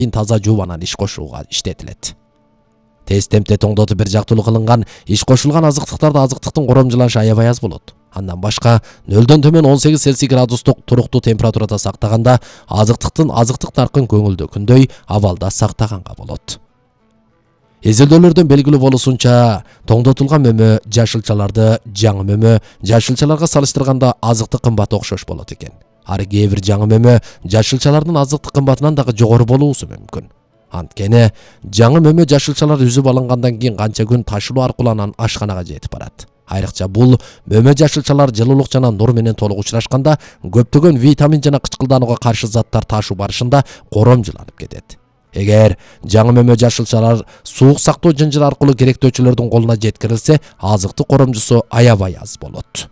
таза жуубанан иш кошууга иштетилет. Тез темпте тоңдотуп бир жактылуу кылынган иш кошулган азыктыктарды азыктыктын коромжуланышы аябай аз болот. Андан башка 0дон төмөн 18 Цельсий градустук туруктуу температурада сактаганда азыктык наркын көңүлдүү күндөй абалда сактаганга болот. Изилдөөлөрдөн белгилүү болушунча, тоңдотулган мөмө жашылчаларды жаңы мөмө жашылчаларга салыштырганда азыктык кымбаты окшош болот экен. Ар кээ бир жаңы мөмө жашылчалардын азыктык кымбатынан дагы жогору болуусу мүмкүн. Анткени жаңы мөмө жашылчалар үзүп алынгандан кийин канча күн ташылуу аркылуу анан ашканага жетип барат. Айрыкча бул мөмө жашылчалар жылуулук жана нур менен толук учурашканда көптөгөн витамин жана кычкылданууга каршы заттар ташуу барышында коромжуланып кетет. Эгер жаңы мөмө жашылчалар суук сактоо жынжыр аркылуу керектөөчүлөрдүн колуна жеткирилсе, азыктык коромжусу аябай аз болот.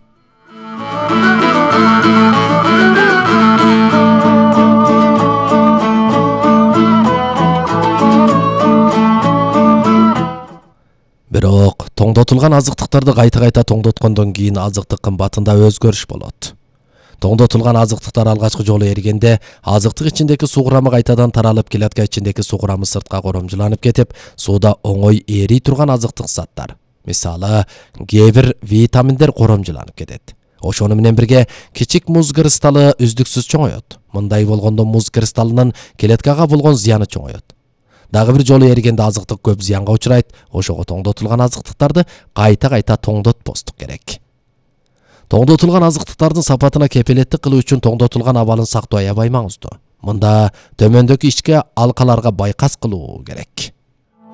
Бирок тоңдотулган азыктыктарды кайта тоңдоткондон кийин азыктык кымбатында өзгөрүш болот. Тоңдотулган азыктыктар алгачкы жолу эригенде азыктык ичиндеги суу курамы кайтадан таралып клетка ичиндеги суу курамы сыртка коромжуланып кетип, сууда оңой эрий турган азыктык заттар, мисалы, кээ бир витаминдер коромжуланып кетет. Ошону менен бирге кичик муз кристаллы үздүксүз чоңоет. Мындай болгондо муз кристаллынын клеткага болгон зыяны чоңоет. Дагы бир жолу эригенде азыктык көп зыянга учурайт. Ошого тоңдотулган азыктыктарды кайта тоңдотпостук керек. Тоңдотулган азыктыктардын сапатына кепилеттик кылуу үчүн тоңдотулган абалын сактоо аябай маңыздуу. Мында төмөндөгү ички алкаларга байкас кылуу керек.